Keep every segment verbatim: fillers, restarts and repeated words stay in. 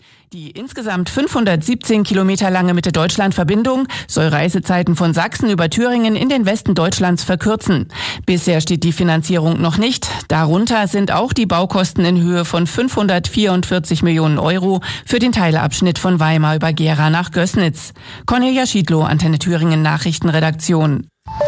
Die insgesamt fünfhundertsiebzehn Kilometer lange Mitte-Deutschland-Verbindung soll Reisezeiten von Sachsen über Thüringen in den Westen Deutschlands verkürzen. Bisher steht die Finanzierung noch nicht. Darunter sind auch die Baukosten in Höhe von fünfhundertvierundvierzig Millionen Euro für den Teilabschnitt von Weimar über Gera nach Gößnitz. Cornelia Schiedlow, Antenne Thüringen Nachrichtenredaktion.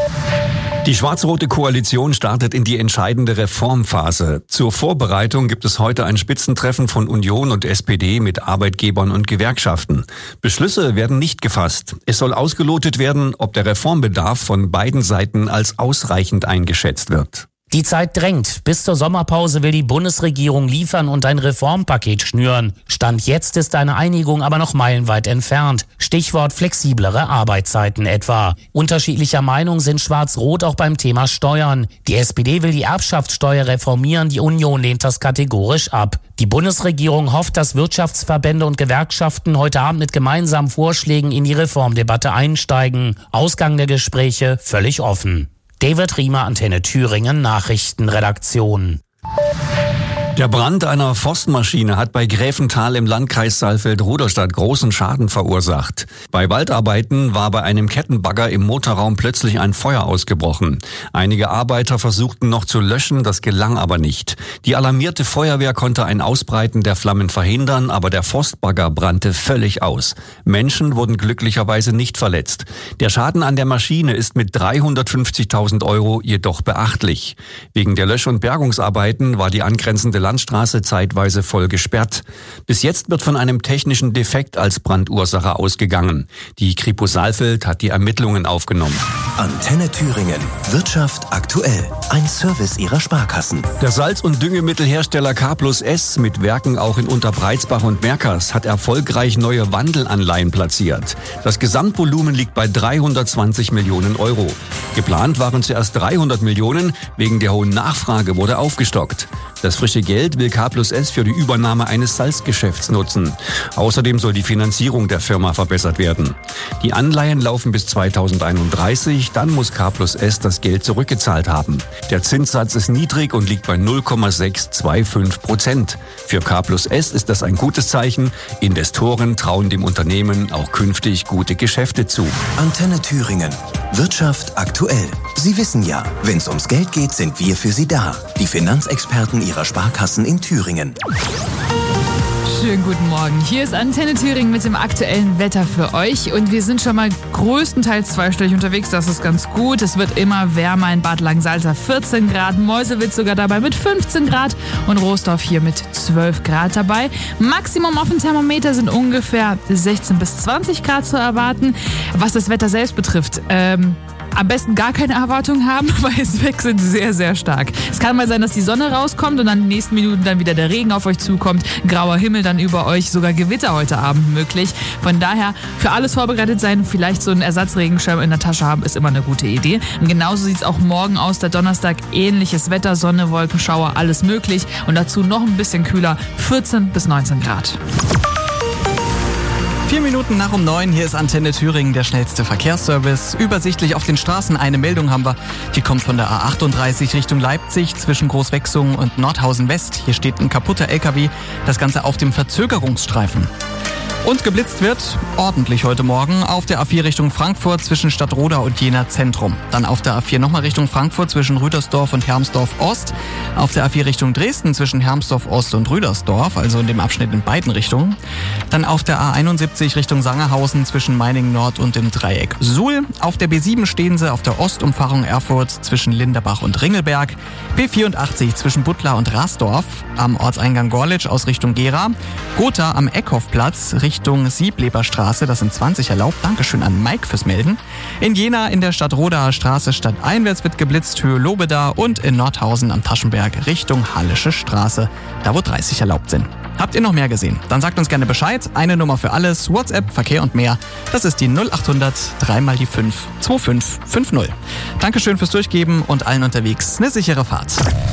Die schwarz-rote Koalition startet in die entscheidende Reformphase. Zur Vorbereitung gibt es heute ein Spitzentreffen von Union und S P D mit Arbeitgebern und Gewerkschaften. Beschlüsse werden nicht gefasst. Es soll ausgelotet werden, ob der Reformbedarf von beiden Seiten als ausreichend eingeschätzt wird. Die Zeit drängt. Bis zur Sommerpause will die Bundesregierung liefern und ein Reformpaket schnüren. Stand jetzt ist eine Einigung aber noch meilenweit entfernt. Stichwort flexiblere Arbeitszeiten etwa. Unterschiedlicher Meinung sind Schwarz-Rot auch beim Thema Steuern. Die S P D will die Erbschaftssteuer reformieren, die Union lehnt das kategorisch ab. Die Bundesregierung hofft, dass Wirtschaftsverbände und Gewerkschaften heute Abend mit gemeinsamen Vorschlägen in die Reformdebatte einsteigen. Ausgang der Gespräche völlig offen. David Riemer, Antenne Thüringen Nachrichtenredaktion. Der Brand einer Forstmaschine hat bei Gräfenthal im Landkreis Saalfeld-Ruderstadt großen Schaden verursacht. Bei Waldarbeiten war bei einem Kettenbagger im Motorraum plötzlich ein Feuer ausgebrochen. Einige Arbeiter versuchten noch zu löschen, das gelang aber nicht. Die alarmierte Feuerwehr konnte ein Ausbreiten der Flammen verhindern, aber der Forstbagger brannte völlig aus. Menschen wurden glücklicherweise nicht verletzt. Der Schaden an der Maschine ist mit dreihundertfünfzigtausend Euro jedoch beachtlich. Wegen der Lösch- und Bergungsarbeiten war die angrenzende Landstraße zeitweise voll gesperrt. Bis jetzt wird von einem technischen Defekt als Brandursache ausgegangen. Die Kripo Saalfeld hat die Ermittlungen aufgenommen. Antenne Thüringen. Wirtschaft aktuell. Ein Service ihrer Sparkassen. Der Salz- und Düngemittelhersteller K plus S mit Werken auch in Unterbreizbach und Merkers hat erfolgreich neue Wandelanleihen platziert. Das Gesamtvolumen liegt bei dreihundertzwanzig Millionen Euro. Geplant waren zuerst dreihundert Millionen, wegen der hohen Nachfrage wurde aufgestockt. Das frische Geld will K plus S für die Übernahme eines Salzgeschäfts nutzen. Außerdem soll die Finanzierung der Firma verbessert werden. Die Anleihen laufen bis zweitausendeinunddreißig, dann muss K plus S das Geld zurückgezahlt haben. Der Zinssatz ist niedrig und liegt bei null Komma sechshundertfünfundzwanzig Prozent. Für K plus S ist das ein gutes Zeichen. Investoren trauen dem Unternehmen auch künftig gute Geschäfte zu. Antenne Thüringen. Wirtschaft aktuell. Sie wissen ja, wenn es ums Geld geht, sind wir für Sie da. Die Finanzexperten Ihrer Sparkassen in Thüringen. Schönen guten Morgen. Hier ist Antenne Thüringen mit dem aktuellen Wetter für euch. Und wir sind schon mal größtenteils zweistellig unterwegs. Das ist ganz gut. Es wird immer wärmer in Bad Langensalza vierzehn Grad. Meuselwitz sogar dabei mit fünfzehn Grad. Und Roßdorf hier mit zwölf Grad dabei. Maximum auf dem Thermometer sind ungefähr sechzehn bis zwanzig Grad zu erwarten. Was das Wetter selbst betrifft, ähm... am besten gar keine Erwartungen haben, weil es wechselt sehr, sehr stark. Es kann mal sein, dass die Sonne rauskommt und dann in den nächsten Minuten dann wieder der Regen auf euch zukommt. Grauer Himmel dann über euch, sogar Gewitter heute Abend möglich. Von daher für alles vorbereitet sein, vielleicht so einen Ersatzregenschirm in der Tasche haben, ist immer eine gute Idee. Und genauso sieht es auch morgen aus, der Donnerstag, ähnliches Wetter, Sonne, Wolken, Schauer, alles möglich. Und dazu noch ein bisschen kühler, vierzehn bis neunzehn Grad. Vier Minuten nach um neun, hier ist Antenne Thüringen, der schnellste Verkehrsservice. Übersichtlich auf den Straßen eine Meldung haben wir, die kommt von der A achtunddreißig Richtung Leipzig zwischen Großwechsungen und Nordhausen West. Hier steht ein kaputter L K W, das Ganze auf dem Verzögerungsstreifen. Und geblitzt wird ordentlich heute Morgen auf der A vier Richtung Frankfurt zwischen Stadtroda und Jena Zentrum. Dann auf der A vier nochmal Richtung Frankfurt zwischen Rüdersdorf und Hermsdorf Ost. Auf der A vier Richtung Dresden zwischen Hermsdorf Ost und Rüdersdorf, also in dem Abschnitt in beiden Richtungen. Dann auf der A einundsiebzig Richtung Sangerhausen zwischen Meiningen Nord und dem Dreieck Suhl. Auf der B sieben stehen sie auf der Ostumfahrung Erfurt zwischen Linderbach und Ringelberg. B vierundachtzig zwischen Butler und Rasdorf. Am Ortseingang Gorlitz aus Richtung Gera. Gotha am Eckhoffplatz Richtung Siebleberstraße, das sind zwanzig erlaubt. Dankeschön an Mike fürs Melden. In Jena in der Stadtrodaer Straße stadteinwärts wird geblitzt, Höhe Lobeda, und in Nordhausen am Taschenberg Richtung Hallische Straße, da wo dreißig erlaubt sind. Habt ihr noch mehr gesehen? Dann sagt uns gerne Bescheid. Eine Nummer für alles, WhatsApp, Verkehr und mehr. Das ist die null achthundert drei mal die fünf zwei fünf fünf null. Dankeschön fürs Durchgeben und allen unterwegs eine sichere Fahrt.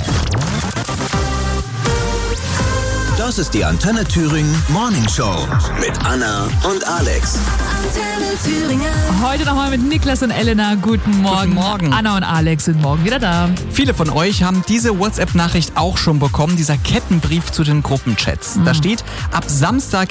Das ist die Antenne Thüringen Morning Show mit Anna und Alex. Antenne Thüringen. Heute nochmal mit Niklas und Elena. Guten Morgen. Guten Morgen. Anna und Alex sind morgen wieder da. Viele von euch haben diese WhatsApp-Nachricht auch schon bekommen, dieser Kettenbrief zu den Gruppenchats. Mhm. Da steht, ab Samstag